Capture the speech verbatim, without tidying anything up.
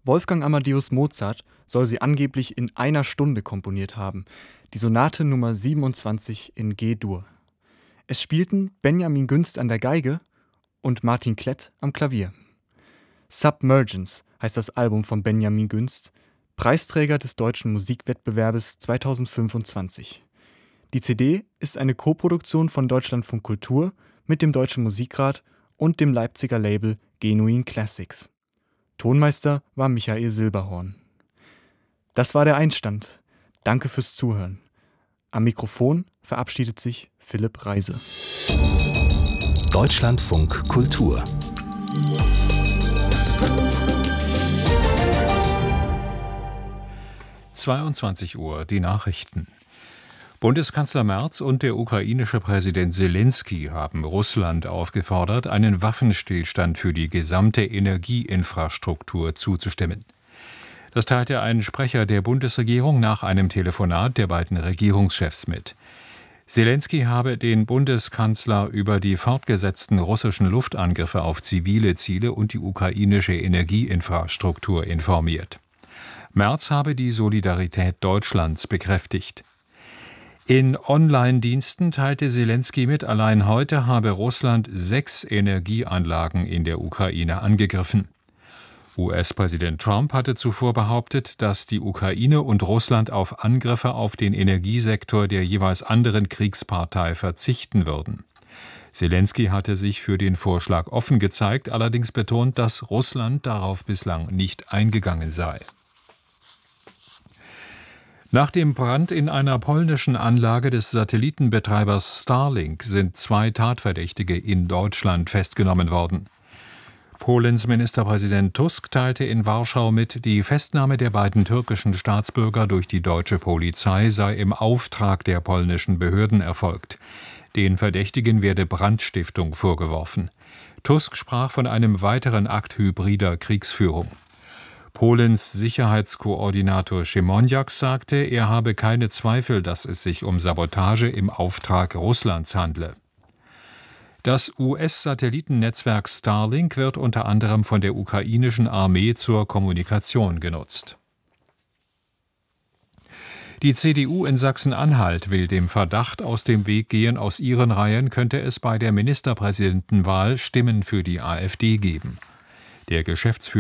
Wolfgang Amadeus Mozart soll sie angeblich in einer Stunde komponiert haben, die Sonate Nummer siebenundzwanzig in G-Dur. Es spielten Benjamin Günst an der Geige und Martin Klett am Klavier. Submergence heißt das Album von Benjamin Günst, Preisträger des Deutschen Musikwettbewerbes zweitausendfünfundzwanzig. Die C D ist eine Koproduktion von Deutschlandfunk Kultur mit dem Deutschen Musikrat und dem Leipziger Label Genuine Classics. Tonmeister war Michael Silberhorn. Das war der Einstand. Danke fürs Zuhören. Am Mikrofon verabschiedet sich Philipp Reise. Deutschlandfunk Kultur. zweiundzwanzig Uhr, die Nachrichten. Bundeskanzler Merz und der ukrainische Präsident Selenskyj haben Russland aufgefordert, einen Waffenstillstand für die gesamte Energieinfrastruktur zuzustimmen. Das teilte ein Sprecher der Bundesregierung nach einem Telefonat der beiden Regierungschefs mit. Selenskyj habe den Bundeskanzler über die fortgesetzten russischen Luftangriffe auf zivile Ziele und die ukrainische Energieinfrastruktur informiert. Merz habe die Solidarität Deutschlands bekräftigt. In Online-Diensten teilte Selenskyj mit, allein heute habe Russland sechs Energieanlagen in der Ukraine angegriffen. U S-Präsident Trump hatte zuvor behauptet, dass die Ukraine und Russland auf Angriffe auf den Energiesektor der jeweils anderen Kriegspartei verzichten würden. Selenskyj hatte sich für den Vorschlag offen gezeigt, allerdings betont, dass Russland darauf bislang nicht eingegangen sei. Nach dem Brand in einer polnischen Anlage des Satellitenbetreibers Starlink sind zwei Tatverdächtige in Deutschland festgenommen worden. Polens Ministerpräsident Tusk teilte in Warschau mit, die Festnahme der beiden türkischen Staatsbürger durch die deutsche Polizei sei im Auftrag der polnischen Behörden erfolgt. Den Verdächtigen werde Brandstiftung vorgeworfen. Tusk sprach von einem weiteren Akt hybrider Kriegsführung. Polens Sicherheitskoordinator Siemoniak sagte, er habe keine Zweifel, dass es sich um Sabotage im Auftrag Russlands handle. Das U S-Satellitennetzwerk Starlink wird unter anderem von der ukrainischen Armee zur Kommunikation genutzt. Die C D U in Sachsen-Anhalt will dem Verdacht aus dem Weg gehen, aus ihren Reihen könnte es bei der Ministerpräsidentenwahl Stimmen für die AfD geben. Der Geschäftsführer